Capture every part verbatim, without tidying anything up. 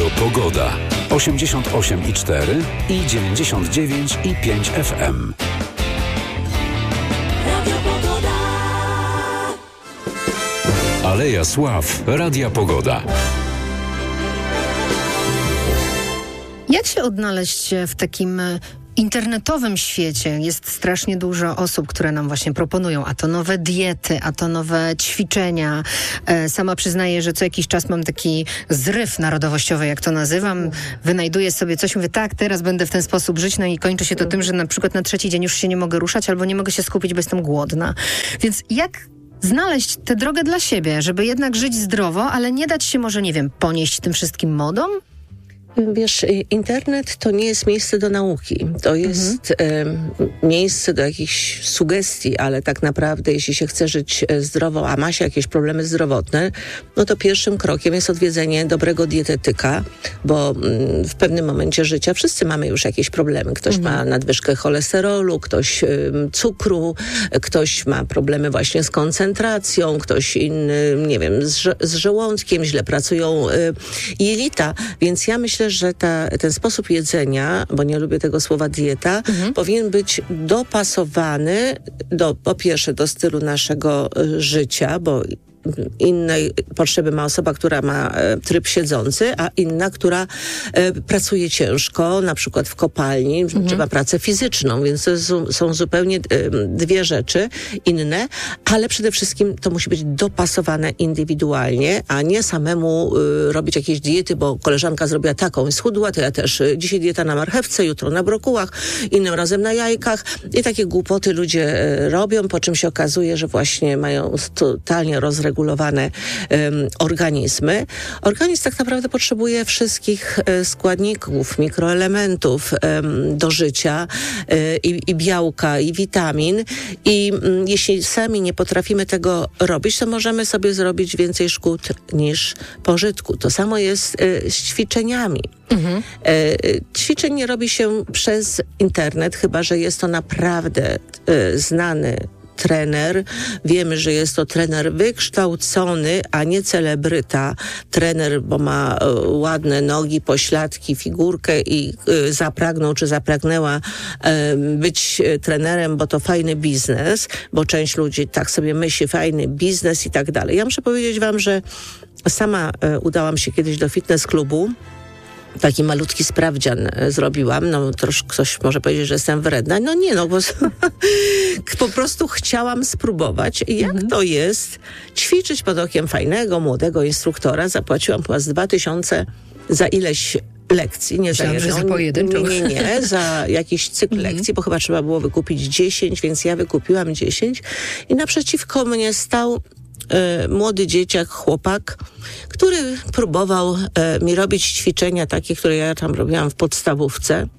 Radio Pogoda. osiemdziesiąt osiem i cztery i dziewięćdziesiąt dziewięć i pięć F M. Radio Pogoda. Aleja Sław. Radia Pogoda. Jak się odnaleźć w takim internetowym świecie? Jest strasznie dużo osób, które nam właśnie proponują, a to nowe diety, a to nowe ćwiczenia. E, sama przyznaję, że co jakiś czas mam taki zryw narodowościowy, jak to nazywam. Wynajduję sobie coś, mówię, tak, teraz będę w ten sposób żyć, no i kończy się to tym, że na przykład na trzeci dzień już się nie mogę ruszać, albo nie mogę się skupić, bo jestem głodna. Więc jak znaleźć tę drogę dla siebie, żeby jednak żyć zdrowo, ale nie dać się może, nie wiem, ponieść tym wszystkim modom? Wiesz, internet to nie jest miejsce do nauki. To jest mhm. e, miejsce do jakichś sugestii, ale tak naprawdę jeśli się chce żyć zdrowo, a ma się jakieś problemy zdrowotne, no to pierwszym krokiem jest odwiedzenie dobrego dietetyka, bo mm, w pewnym momencie życia wszyscy mamy już jakieś problemy. Ktoś mhm. ma nadwyżkę cholesterolu, ktoś y, cukru, ktoś ma problemy właśnie z koncentracją, ktoś inny, nie wiem, z, z żołądkiem, źle pracują y, jelita, więc ja myślę, że ta, ten sposób jedzenia, bo nie lubię tego słowa dieta, mhm. powinien być dopasowany do, po pierwsze do stylu naszego y, życia, bo innej potrzeby ma osoba, która ma e, tryb siedzący, a inna, która e, pracuje ciężko, na przykład w kopalni, mhm. czy ma pracę fizyczną, więc to są, są zupełnie e, dwie rzeczy inne, ale przede wszystkim to musi być dopasowane indywidualnie, a nie samemu e, robić jakieś diety, bo koleżanka zrobiła taką i schudła, to ja też e, dzisiaj dieta na marchewce, jutro na brokułach, innym razem na jajkach i takie głupoty ludzie e, robią, po czym się okazuje, że właśnie mają totalnie rozregulowane regulowane um, organizmy. Organizm tak naprawdę potrzebuje wszystkich e, składników, mikroelementów um, do życia e, i, i białka, i witamin. I um, jeśli sami nie potrafimy tego robić, to możemy sobie zrobić więcej szkód niż pożytku. To samo jest e, z ćwiczeniami. Mhm. E, ćwiczeń nie robi się przez internet, chyba że jest to naprawdę e, znany trener. Wiemy, że jest to trener wykształcony, a nie celebryta. Trener, bo ma e, ładne nogi, pośladki, figurkę i e, zapragnął czy zapragnęła e, być e, trenerem, bo to fajny biznes, bo część ludzi tak sobie myśli, fajny biznes i tak dalej. Ja muszę powiedzieć wam, że sama e, udałam się kiedyś do fitness klubu. Taki malutki sprawdzian e, zrobiłam. No troszkę ktoś może powiedzieć, że jestem wredna. No nie, no bo po prostu chciałam spróbować, jak mhm. to jest ćwiczyć pod okiem fajnego, młodego instruktora. Zapłaciłam chyba z dwa tysiące za ileś lekcji, nie Myślałam, za jedną. Że za pojedynczą. Nie, nie, nie, za jakiś cykl mhm. lekcji, bo chyba trzeba było wykupić dziesięć, więc ja wykupiłam dziesięć i naprzeciwko mnie stał E, młody dzieciak, chłopak, który próbował e, mi robić ćwiczenia takie, które ja tam robiłam w podstawówce. E,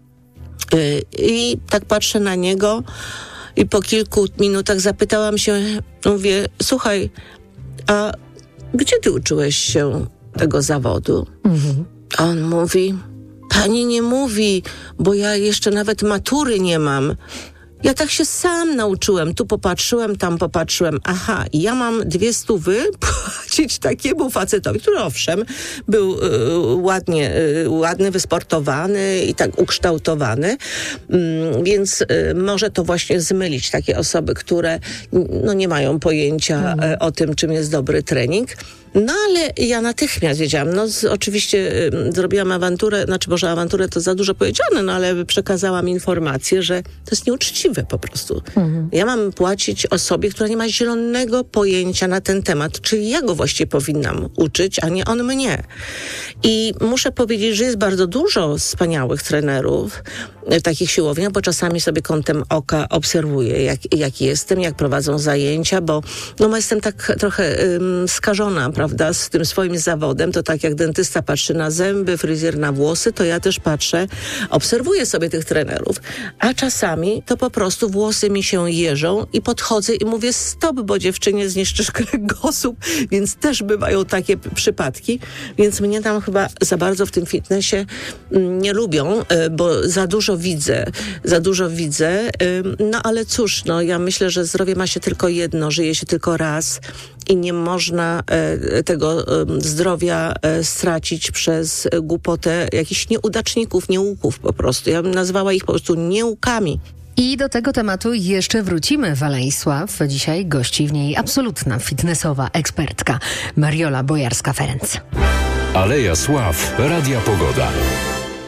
I tak patrzę na niego i po kilku minutach zapytałam się, mówię, słuchaj, a gdzie ty uczyłeś się tego zawodu? Mhm. A on mówi, pani nie mówi, bo ja jeszcze nawet matury nie mam. Ja tak się sam nauczyłem. Tu popatrzyłem, tam popatrzyłem. Aha, ja mam dwie stówy płacić takiemu facetowi, który owszem, był y, ładnie, y, ładny, wysportowany i tak ukształtowany. Mm, więc y, może to właśnie zmylić takie osoby, które no, nie mają pojęcia mhm. y, o tym, czym jest dobry trening. No ale ja natychmiast wiedziałam, no z, oczywiście y, zrobiłam awanturę, znaczy może awanturę to za dużo powiedziane, no ale przekazałam informację, że to jest nieuczciwe po prostu. Mhm. Ja mam płacić osobie, która nie ma zielonego pojęcia na ten temat, czyli ja go właściwie powinnam uczyć, a nie on mnie. I muszę powiedzieć, że jest bardzo dużo wspaniałych trenerów w takich siłowniach, bo czasami sobie kątem oka obserwuję, jak, jak jestem, jak prowadzą zajęcia, bo no jestem tak trochę ym, skażona, prawda, z tym swoim zawodem. To tak jak dentysta patrzy na zęby, fryzjer na włosy, to ja też patrzę, obserwuję sobie tych trenerów, a czasami to po prostu włosy mi się jeżą i podchodzę i mówię stop, bo dziewczynie zniszczysz kręgosłup, więc też bywają takie p- przypadki, więc mnie tam chyba za bardzo w tym fitnessie nie lubią, bo za dużo widzę, za dużo widzę. No ale cóż, no ja myślę, że zdrowie ma się tylko jedno, żyje się tylko raz i nie można tego zdrowia stracić przez głupotę jakichś nieudaczników, nieuków po prostu. Ja bym nazwała ich po prostu nieukami. I do tego tematu jeszcze wrócimy w Alei Sław. Dzisiaj gości w niej absolutna fitnessowa ekspertka Mariola Bojarska-Ferenc. Aleja Sław, Radia Pogoda.